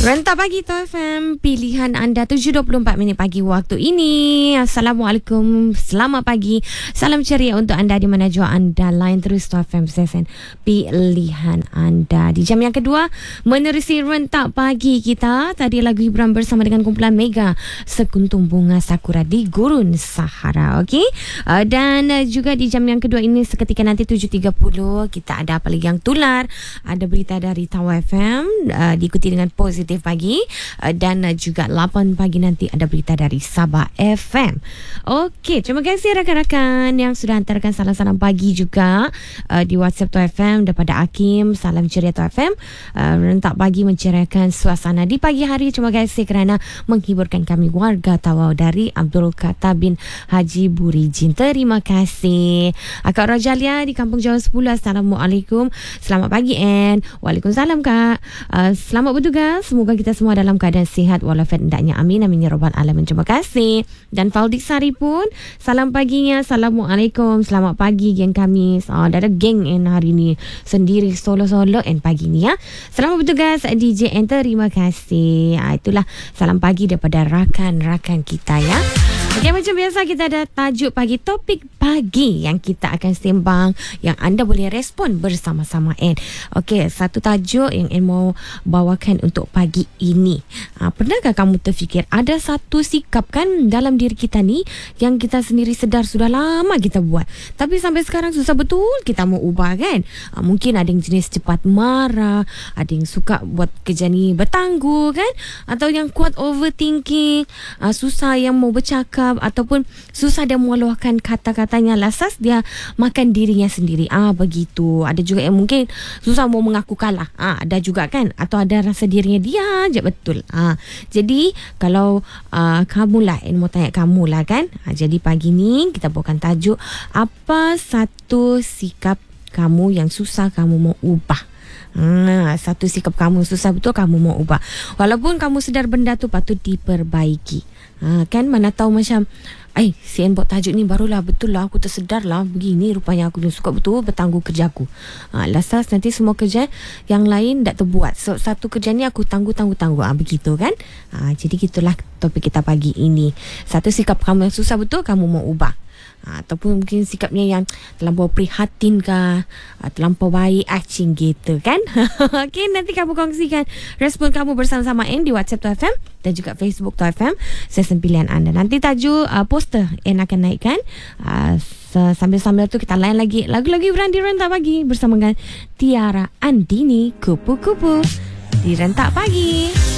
Rentak Pagi Toh FM, pilihan anda 7.24 minit pagi waktu ini. Assalamualaikum, selamat pagi. Salam ceria untuk anda di mana jua anda lain terus Toh FM sesen pilihan anda. Di jam yang kedua, menerusi Rentak Pagi kita. Tadi lagu hiburan bersama dengan kumpulan Mega, Sekuntum Bunga Sakura di Gurun Sahara. Okey. Dan juga di jam yang kedua ini seketika nanti 7.30 kita ada apa lagi yang tular. Ada berita dari Tawau FM, diikuti dengan Positif Pagi, dan juga 8 pagi nanti ada berita dari Sabah FM. Okey, terima kasih rakan-rakan yang sudah hantarkan salam-salam pagi juga di WhatsApp Tawau FM daripada Hakim. Salam ceria Tawau FM, Rentak Pagi menceriakan suasana di pagi hari. Terima kasih kerana menghiburkan kami warga Tawau. Dari Abdul Kata bin Haji Burijin, terima kasih. Akak Rajalia di Kampung Jawa 10, Assalamualaikum, selamat pagi and Waalaikumsalam Kak. Selamat bertugas, semoga kita semua dalam keadaan sihat walafiat hendaknya, amin amin ya rabbal alamin. Terima kasih. Dan Faldik Sari pun salam paginya, Assalamualaikum, selamat pagi geng kami. Dah ada geng hari ni sendiri solo-solo pagi ni ya. Selamat bertugas DJ and terima kasih. Itulah salam pagi daripada rakan-rakan kita ya. Okey, macam biasa kita ada tajuk pagi, topik pagi yang kita akan sembang, yang anda boleh respon bersama-sama. Okey, satu tajuk yang mau bawakan untuk pagi ini. Pernahkah kamu terfikir ada satu sikap kan dalam diri kita ni yang kita sendiri sedar sudah lama kita buat, tapi sampai sekarang susah betul kita mau ubah kan? Mungkin ada yang jenis cepat marah, ada yang suka buat kerja ni bertangguh kan, atau yang kuat overthinking, susah yang mau bercakap, ataupun susah dia meluahkan kata-katanya, lasas dia makan dirinya sendiri. Begitu. Ada juga yang mungkin susah mau mengaku kalah. Ada juga kan, atau ada rasa dirinya dia je betul. Jadi kalau kamu lah, mau tanya kamu lah kan. Jadi pagi ni kita bawakan tajuk, apa satu sikap kamu yang susah kamu mau ubah? Satu sikap kamu susah betul kamu mau ubah, walaupun kamu sedar benda tu patut diperbaiki. Kan mana tahu macam si buat tajuk ni barulah betul lah aku tersedar lah begini rupanya aku suka betul bertangguh kerjaku. Lasas nanti semua kerja yang lain tak terbuat, so satu kerja ni aku tangguh begitu kan. Jadi gitulah topik kita pagi ini. Satu sikap kamu yang susah betul kamu mau ubah, ataupun mungkin sikapnya yang terlampau prihatin ke, terlampau baik acing gitu kan. Okey, nanti kamu kongsikan respon kamu bersama-sama di WhatsApp Tawau FM dan juga Facebook Tawau FM, sesen pilihan anda. Nanti tajuk poster yang akan naikkan. Sambil-sambil tu kita layan lagi lagu-lagu berandi Rentak Pagi bersama dengan Tiara Andini, Kupu-Kupu di Rentak Pagi.